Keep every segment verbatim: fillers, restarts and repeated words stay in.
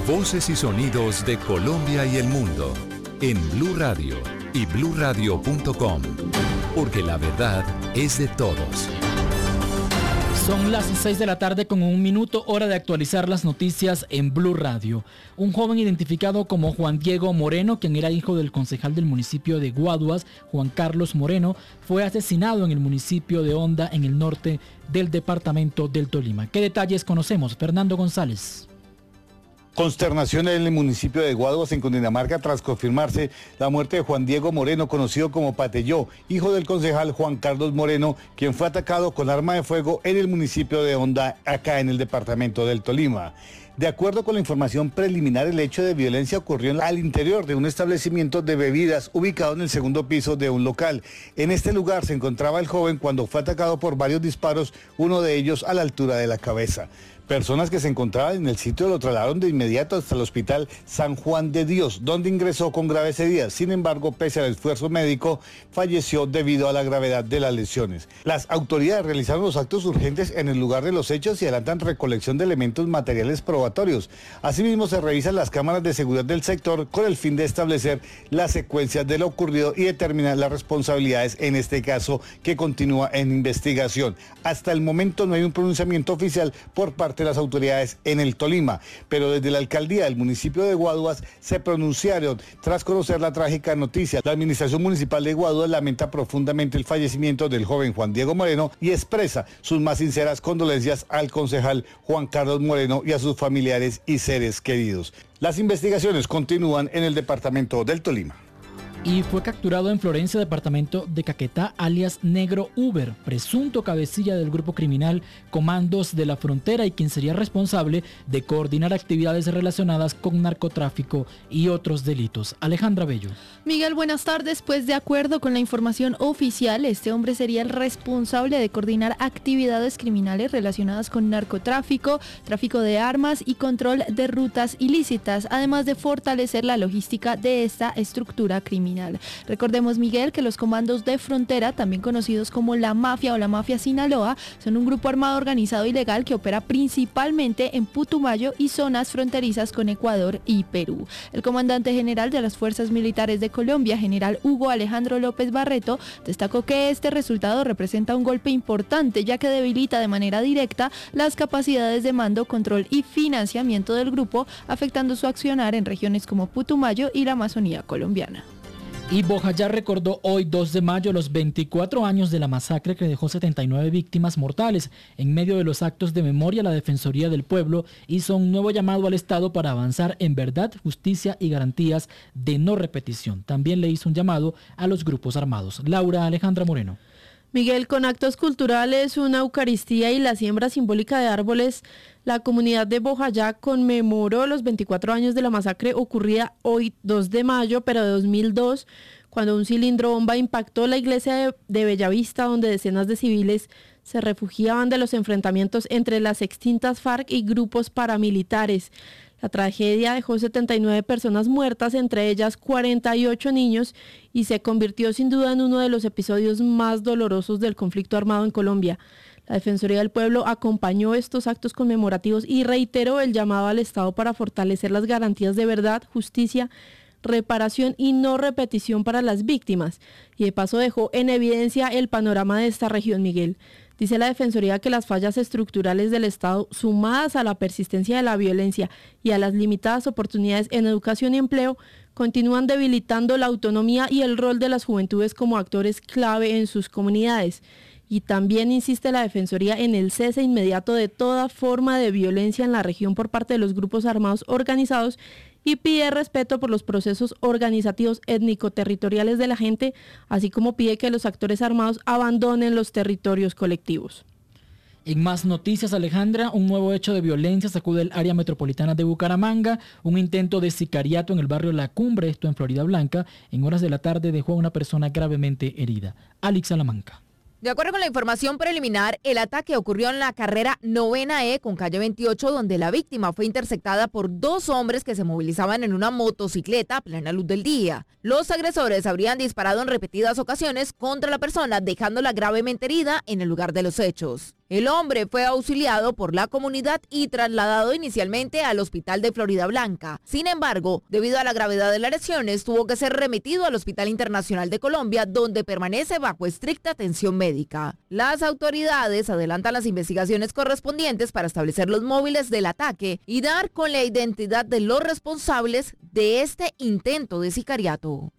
Voces y sonidos de Colombia y el mundo en Blue Radio y blue radio punto com, porque la verdad es de todos. Son las seis de la tarde con un minuto, hora de actualizar las noticias en Blue Radio. Un joven identificado como Juan Diego Moreno, quien era hijo del concejal del municipio de Guaduas, Juan Carlos Moreno, fue asesinado en el municipio de Honda, en el norte del departamento del Tolima. ¿Qué detalles conocemos? Fernando González. Consternación en el municipio de Guaduas, en Cundinamarca, tras confirmarse la muerte de Juan Diego Moreno, conocido como Patelló, hijo del concejal Juan Carlos Moreno, quien fue atacado con arma de fuego en el municipio de Honda, acá en el departamento del Tolima. De acuerdo con la información preliminar, el hecho de violencia ocurrió al interior de un establecimiento de bebidas ubicado en el segundo piso de un local. En este lugar se encontraba el joven cuando fue atacado por varios disparos, uno de ellos a la altura de la cabeza. Personas que se encontraban en el sitio lo trasladaron de inmediato hasta el hospital San Juan de Dios, donde ingresó con graves heridas. Sin embargo, pese al esfuerzo médico, falleció debido a la gravedad de las lesiones. Las autoridades realizaron los actos urgentes en el lugar de los hechos y adelantan recolección de elementos materiales probatorios. Asimismo, se revisan las cámaras de seguridad del sector con el fin de establecer las secuencias de lo ocurrido y determinar las responsabilidades en este caso, que continúa en investigación. Hasta el momento no hay un pronunciamiento oficial por parte de las autoridades en el Tolima, pero desde la alcaldía del municipio de Guaduas se pronunciaron tras conocer la trágica noticia. La administración municipal de Guaduas lamenta profundamente el fallecimiento del joven Juan Diego Moreno y expresa sus más sinceras condolencias al concejal Juan Carlos Moreno y a sus familiares y seres queridos. Las investigaciones continúan en el departamento del Tolima. Y fue capturado en Florencia, departamento de Caquetá, alias Negro Uber, presunto cabecilla del grupo criminal Comandos de la Frontera y quien sería responsable de coordinar actividades relacionadas con narcotráfico y otros delitos. Alejandra Bello. Miguel, buenas tardes. Pues de acuerdo con la información oficial, este hombre sería el responsable de coordinar actividades criminales relacionadas con narcotráfico, tráfico de armas y control de rutas ilícitas, además de fortalecer la logística de esta estructura criminal. Recordemos, Miguel, que los comandos de frontera, también conocidos como la mafia o la mafia Sinaloa, son un grupo armado organizado y legal que opera principalmente en Putumayo y zonas fronterizas con Ecuador y Perú. El comandante general de las Fuerzas Militares de Colombia, general Hugo Alejandro López Barreto, destacó que este resultado representa un golpe importante, ya que debilita de manera directa las capacidades de mando, control y financiamiento del grupo, afectando su accionar en regiones como Putumayo y la Amazonía colombiana. Y Bojayá recordó hoy dos de mayo los veinticuatro años de la masacre que dejó setenta y nueve víctimas mortales. En medio de los actos de memoria, la Defensoría del Pueblo hizo un nuevo llamado al Estado para avanzar en verdad, justicia y garantías de no repetición. También le hizo un llamado a los grupos armados. Laura Alejandra Moreno. Miguel, con actos culturales, una Eucaristía y la siembra simbólica de árboles, la comunidad de Bojayá conmemoró los veinticuatro años de la masacre ocurrida hoy dos de mayo, pero de dos mil dos, cuando un cilindro bomba impactó la iglesia de, de Bellavista, donde decenas de civiles se refugiaban de los enfrentamientos entre las extintas FARC y grupos paramilitares. La tragedia dejó setenta y nueve personas muertas, entre ellas cuarenta y ocho niños, y se convirtió sin duda en uno de los episodios más dolorosos del conflicto armado en Colombia. La Defensoría del Pueblo acompañó estos actos conmemorativos y reiteró el llamado al Estado para fortalecer las garantías de verdad, justicia, reparación y no repetición para las víctimas. Y de paso dejó en evidencia el panorama de esta región, Miguel. Dice la Defensoría que las fallas estructurales del Estado, sumadas a la persistencia de la violencia y a las limitadas oportunidades en educación y empleo, continúan debilitando la autonomía y el rol de las juventudes como actores clave en sus comunidades. Y también insiste la Defensoría en el cese inmediato de toda forma de violencia en la región por parte de los grupos armados organizados y pide respeto por los procesos organizativos étnico-territoriales de la gente, así como pide que los actores armados abandonen los territorios colectivos. En más noticias, Alejandra, un nuevo hecho de violencia sacude el área metropolitana de Bucaramanga. Un intento de sicariato en el barrio La Cumbre, esto en Florida Blanca, en horas de la tarde dejó a una persona gravemente herida. Alex Salamanca. De acuerdo con la información preliminar, el ataque ocurrió en la carrera Novena E con calle veintiocho, donde la víctima fue interceptada por dos hombres que se movilizaban en una motocicleta a plena luz del día. Los agresores habrían disparado en repetidas ocasiones contra la persona, dejándola gravemente herida en el lugar de los hechos. El hombre fue auxiliado por la comunidad y trasladado inicialmente al hospital de Florida Blanca. Sin embargo, debido a la gravedad de las lesiones, tuvo que ser remitido al Hospital Internacional de Colombia, donde permanece bajo estricta atención médica. Las autoridades adelantan las investigaciones correspondientes para establecer los móviles del ataque y dar con la identidad de los responsables de este intento de sicariato.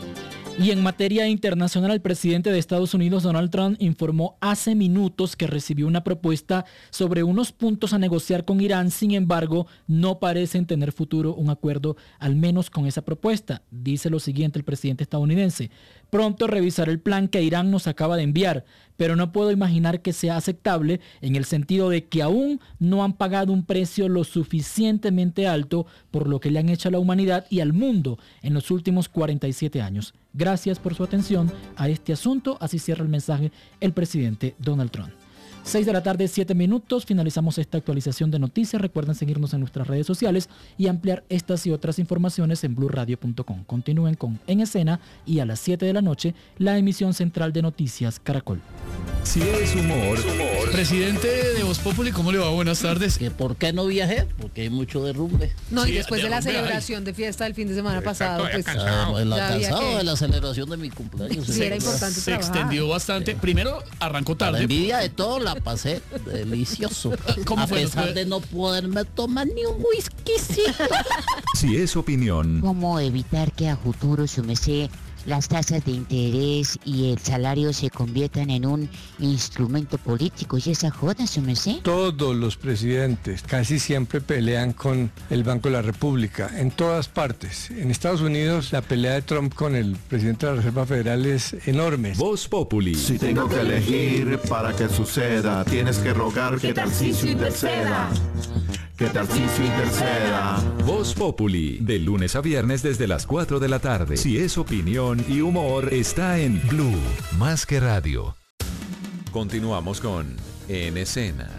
Y en materia internacional, el presidente de Estados Unidos, Donald Trump, informó hace minutos que recibió una propuesta sobre unos puntos a negociar con Irán. Sin embargo, no parecen tener futuro un acuerdo, al menos con esa propuesta. Dice lo siguiente el presidente estadounidense: pronto revisaré el plan que Irán nos acaba de enviar, pero no puedo imaginar que sea aceptable en el sentido de que aún no han pagado un precio lo suficientemente alto por lo que le han hecho a la humanidad y al mundo en los últimos cuarenta y siete años. Gracias por su atención a este asunto. Así cierra el mensaje el presidente Donald Trump. seis de la tarde, siete minutos. Finalizamos esta actualización de noticias. Recuerden seguirnos en nuestras redes sociales y ampliar estas y otras informaciones en blue radio punto com. Continúen con En Escena y a las siete de la noche, la emisión central de Noticias Caracol. Si es humor, humor. Presidente de Voz Populi, ¿cómo le va? Buenas tardes. ¿Que ¿Por qué no viajé? Porque hay mucho derrumbe. No, Sí, y después de, de la rumbe celebración de fiesta del fin de semana pasado, pues Ah, en la ya había cansado que- de la celebración de mi cumpleaños. Sí, era importante Se trabajar. extendió bastante. Primero arrancó La tarde. envidia de todo la pasé delicioso. ¿Cómo A fue? pesar ¿Fue? de no poderme tomar ni un whiskycito. Si es opinión, ¿Cómo evitar que a futuro, su merced, las tasas de interés y el salario se conviertan en un instrumento político y esa joda, su merced? Todos los presidentes casi siempre pelean con el Banco de la República, en todas partes. En Estados Unidos la pelea de Trump con el presidente de la Reserva Federal es enorme. Voz Populi. Si tengo que elegir para que suceda, tienes que rogar que Tarcisio interceda. Que Tarcisio interceda. Voz Populi, de lunes a viernes desde las cuatro de la tarde. Si es opinión y humor, está en Blue, más que radio. Continuamos con En Escena.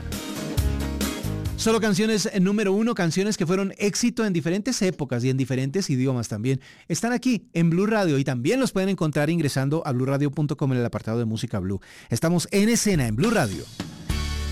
Solo canciones número uno, canciones que fueron éxito en diferentes épocas y en diferentes idiomas también. Están aquí en Blue Radio y también los pueden encontrar ingresando a blue radio punto com en el apartado de música Blue. Estamos en Escena en Blue Radio.